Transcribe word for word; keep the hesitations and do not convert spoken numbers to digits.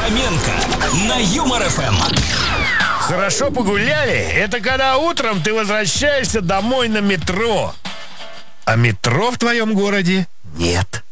Фоменко на Юмор эф эм. Хорошо погуляли? Это когда утром ты возвращаешься домой на метро. А метро в твоем городе нет.